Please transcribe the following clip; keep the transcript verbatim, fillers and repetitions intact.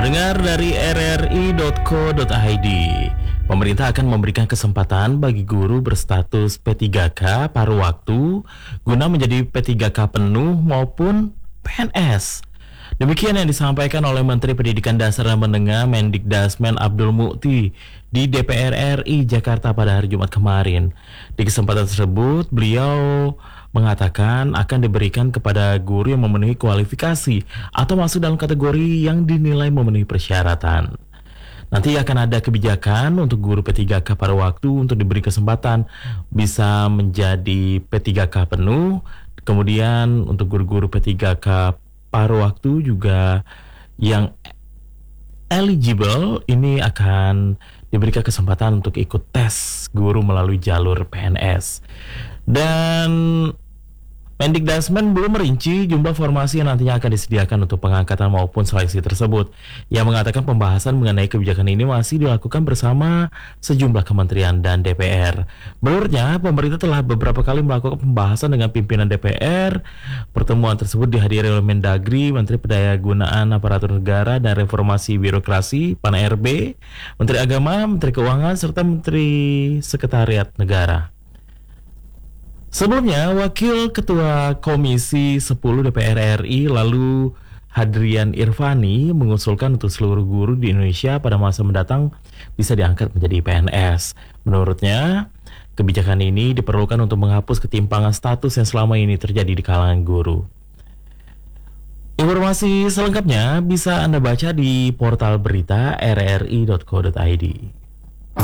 Pendengar dari r r i dot co dot i d, pemerintah akan memberikan kesempatan bagi guru berstatus P tiga K paruh waktu guna menjadi P tiga K penuh maupun P N S. Demikian yang disampaikan oleh Menteri Pendidikan Dasar dan Menengah Mendikdasmen Abdul Mukti di D P R R I Jakarta pada hari Jumat kemarin. Di kesempatan tersebut, beliau mengatakan akan diberikan kepada guru yang memenuhi kualifikasi atau masuk dalam kategori yang dinilai memenuhi persyaratan. Nanti akan ada kebijakan untuk guru P tiga K paruh waktu untuk diberi kesempatan bisa menjadi P tiga K penuh. Kemudian untuk guru-guru P tiga K paruh waktu juga yang eligible ini akan diberikan kesempatan untuk ikut tes guru melalui jalur P N S. Dan Mendikdasmen belum merinci jumlah formasi yang nantinya akan disediakan untuk pengangkatan maupun seleksi tersebut. Ia mengatakan pembahasan mengenai kebijakan ini masih dilakukan bersama sejumlah kementerian dan D P R. Menurutnya, pemerintah telah beberapa kali melakukan pembahasan dengan pimpinan D P R. Pertemuan tersebut dihadiri oleh Mendagri, Menteri Pendayagunaan Aparatur Negara dan Reformasi Birokrasi, Pan R B, Menteri Agama, Menteri Keuangan, serta Menteri Sekretariat Negara. Sebelumnya, Wakil Ketua Komisi sepuluh D P R R I lalu Hadrian Irvani mengusulkan untuk seluruh guru di Indonesia pada masa mendatang bisa diangkat menjadi P N S. Menurutnya, kebijakan ini diperlukan untuk menghapus ketimpangan status yang selama ini terjadi di kalangan guru. Informasi selengkapnya bisa Anda baca di portal berita r r i dot co dot i d.